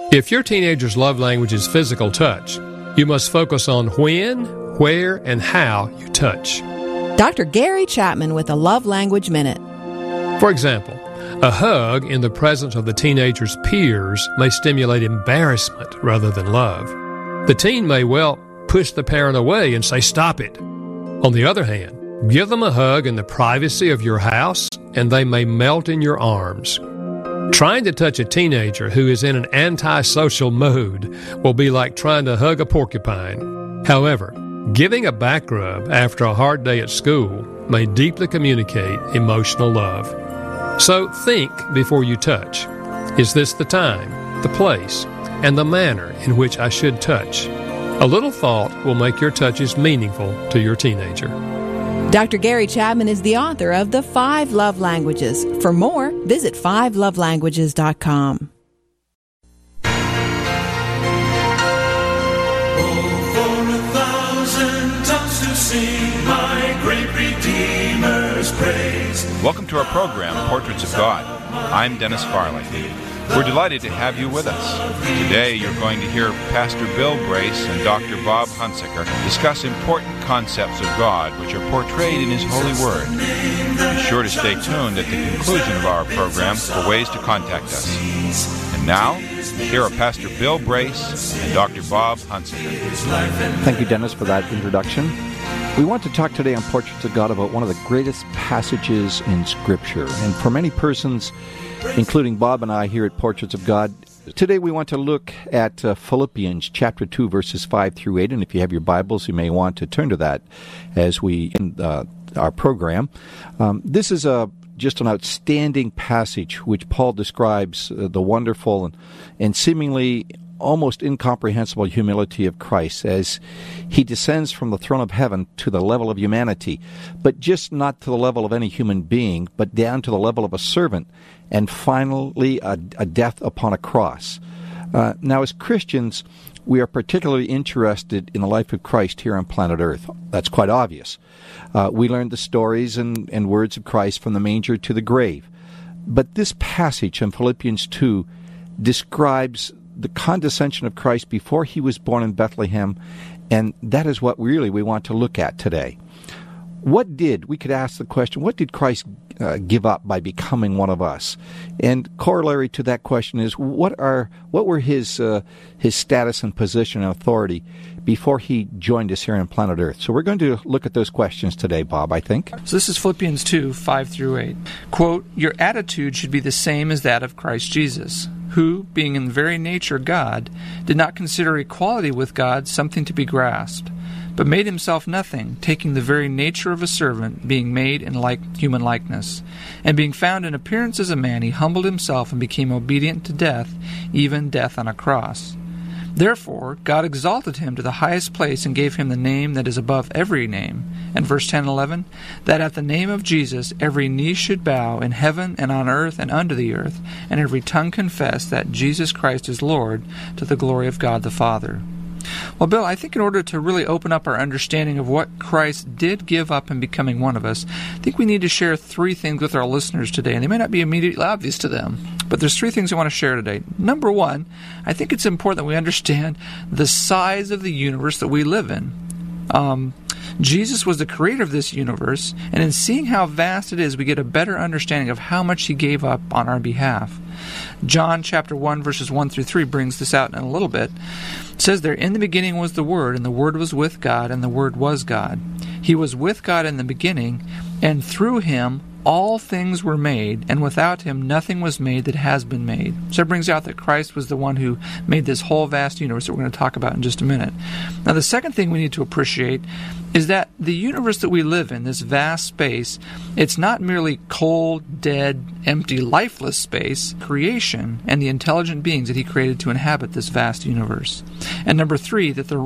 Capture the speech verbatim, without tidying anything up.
If your teenager's love language is physical touch, you must focus on when, where, and how you touch. Doctor Gary Chapman with a Love Language Minute. For example, a hug in the presence of the teenager's peers may stimulate embarrassment rather than love. The teen may well push the parent away and say, "Stop it." On the other hand, give them a hug in the privacy of your house, and they may melt in your arms. Trying to touch a teenager who is in an antisocial mood will be like trying to hug a porcupine. However, giving a back rub after a hard day at school may deeply communicate emotional love. So think before you touch. Is this the time, the place, and the manner in which I should touch? A little thought will make your touches meaningful to your teenager. Doctor Gary Chapman is the author of The Five Love Languages. For more, visit five love languages dot com. Welcome to our program, Portraits of God. I'm Dennis Farley. We're delighted to have you with us. Today you're going to hear Pastor Bill Brace and Doctor Bob Hunsaker discuss important concepts of God which are portrayed in His holy word. Be sure to stay tuned at the conclusion of our program for ways to contact us. And now, here are Pastor Bill Brace and Doctor Bob Hunsaker. Thank you, Dennis, for that introduction. We want to talk today on Portraits of God about one of the greatest passages in Scripture. And for many persons, including Bob and I here at Portraits of God, today we want to look at uh, Philippians chapter two, verses five through eight. And if you have your Bibles, you may want to turn to that as we end uh, our program. Um, this is a just an outstanding passage which Paul describes uh, the wonderful and, and seemingly almost incomprehensible humility of Christ as He descends from the throne of heaven to the level of humanity, but just not to the level of any human being, but down to the level of a servant, and finally a, a death upon a cross. Uh, now, as Christians, we are particularly interested in the life of Christ here on planet Earth. That's quite obvious. Uh, we learned the stories and, and words of Christ from the manger to the grave. But this passage in Philippians two describes the condescension of Christ before He was born in Bethlehem, and that is what really we want to look at today. What did, we could ask the question, what did Christ uh, give up by becoming one of us? And corollary to that question is, what are what were His uh, His status and position and authority before He joined us here on planet Earth? So we're going to look at those questions today, Bob, I think. So this is Philippians two, five through eight. Quote, "Your attitude should be the same as that of Christ Jesus, who, being in very nature God, did not consider equality with God something to be grasped, but made Himself nothing, taking the very nature of a servant, being made in like human likeness. And being found in appearance as a man, He humbled Himself and became obedient to death, even death on a cross. Therefore, God exalted Him to the highest place and gave Him the name that is above every name." And verse ten and eleven, "That at the name of Jesus every knee should bow in heaven and on earth and under the earth, and every tongue confess that Jesus Christ is Lord, to the glory of God the Father." Well, Bill, I think in order to really open up our understanding of what Christ did give up in becoming one of us, I think we need to share three things with our listeners today, and they may not be immediately obvious to them, but there's three things I want to share today. Number one, I think it's important that we understand the size of the universe that we live in. Um, Jesus was the creator of this universe, and in seeing how vast it is, we get a better understanding of how much He gave up on our behalf. John chapter one, verses one through three brings this out in a little bit. It says there, "In the beginning was the Word, and the Word was with God, and the Word was God. He was with God in the beginning, and through Him all things were made, and without Him nothing was made that has been made." So it brings out that Christ was the one who made this whole vast universe that we're going to talk about in just a minute. Now, the second thing we need to appreciate is that the universe that we live in, this vast space, it's not merely cold, dead, empty, lifeless space. Creation and the intelligent beings that He created to inhabit this vast universe. And number three, that the